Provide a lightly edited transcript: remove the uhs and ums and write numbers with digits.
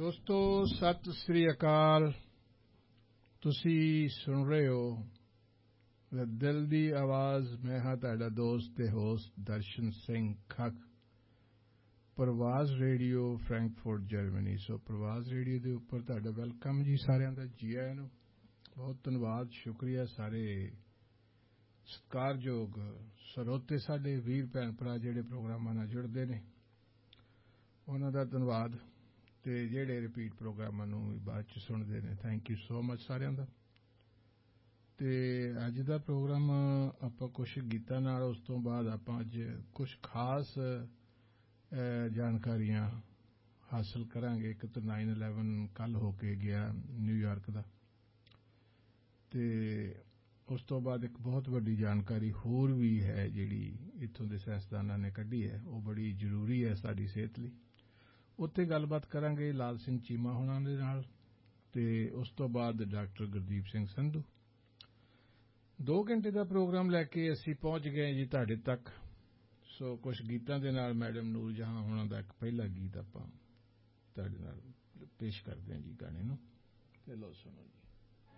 ਦੋਸਤੋ ਸਤਿ ਸ੍ਰੀ ਅਕਾਲ। ਤੁਸੀਂ ਸੁਣ ਰਹੇ ਹੋ ਦਿਲ ਦੀ ਆਵਾਜ਼। ਮੈਂ ਹਾਂ ਤੁਹਾਡਾ ਦੋਸਤ ਤੇ host Darshan Singh Khakh, ਪ੍ਰਵਾਜ਼ radio Frankfurt Germany. ਸੋ ਪ੍ਰਵਾਜ਼ ਰੇਡੀਓ ਦੇ ਉੱਪਰ ਤੁਹਾਡਾ ਵੈਲਕਮ ਜੀ। ਸਾਰਿਆਂ ਦਾ ਜੀ ਆਇਆਂ ਨੂੰ ਬਹੁਤ ਧੰਨਵਾਦ, ਸ਼ੁਕਰੀਆ। ਸਾਰੇ ਸਤਿਕਾਰਯੋਗ ਸਰੋਤੇ ਸਾਡੇ ਵੀਰ ਭੈਣ ਭਰਾ ਜਿਹੜੇ ਪ੍ਰੋਗਰਾਮਾਂ ਨਾਲ ਜੁੜਦੇ ਨੇ, ਉਹਨਾਂ ਦਾ ਧੰਨਵਾਦ। ਅਤੇ ਜਿਹੜੇ ਰਿਪੀਟ ਪ੍ਰੋਗਰਾਮਾਂ ਨੂੰ ਵੀ ਬਾਅਦ 'ਚ ਸੁਣਦੇ ਨੇ, ਥੈਂਕ ਯੂ ਸੋ ਮਚ ਸਾਰਿਆਂ ਦਾ। ਅਤੇ ਅੱਜ ਦਾ ਪ੍ਰੋਗਰਾਮ ਆਪਾਂ ਕੁਛ ਗੀਤਾਂ ਨਾਲ, ਉਸ ਤੋਂ ਬਾਅਦ ਆਪਾਂ ਅੱਜ ਕੁਛ ਖਾਸ ਜਾਣਕਾਰੀਆਂ ਹਾਸਲ ਕਰਾਂਗੇ। ਇੱਕ ਤਾਂ 9/11 ਕੱਲ੍ਹ ਹੋ ਕੇ ਗਿਆ ਨਿਊਯਾਰਕ ਦਾ, ਅਤੇ ਉਸ ਤੋਂ ਬਾਅਦ ਇੱਕ ਬਹੁਤ ਵੱਡੀ ਜਾਣਕਾਰੀ ਹੋਰ ਵੀ ਹੈ ਜਿਹੜੀ ਇੱਥੋਂ ਦੇ ਸਾਇੰਸਦਾਨਾਂ ਨੇ ਕੱਢੀ ਹੈ, ਉਹ ਬੜੀ ਜ਼ਰੂਰੀ ਹੈ ਸਾਡੀ ਸਿਹਤ ਲਈ। ਉੱਥੇ ਗੱਲਬਾਤ ਕਰਾਂਗੇ ਲਾਲ ਸਿੰਘ ਚੀਮਾ ਹੋਣਾ ਦੇ ਨਾਲ, ਅਤੇ ਉਸ ਤੋਂ ਬਾਅਦ ਡਾਕਟਰ ਗੁਰਦੀਪ ਸਿੰਘ ਸੰਧੂ। 2 ਘੰਟੇ ਦਾ ਪ੍ਰੋਗਰਾਮ ਲੈ ਕੇ ਅਸੀਂ ਪਹੁੰਚ ਗਏ ਜੀ ਤੁਹਾਡੇ ਤੱਕ। ਸੋ ਕੁਛ ਗੀਤਾਂ ਦੇ ਨਾਲ ਮੈਡਮ ਨੂਰ ਜਹਾਂ ਹੋਣਾ ਦਾ ਇੱਕ ਪਹਿਲਾ ਗੀਤ ਆਪਾਂ ਤੁਹਾਡੇ ਨਾਲ ਪੇਸ਼ ਕਰਦੇ ਹਾਂ ਜੀ, ਗਾਣੇ ਨੂੰ। ਤੇ ਲਓ ਸੁਣੋ ਜੀ।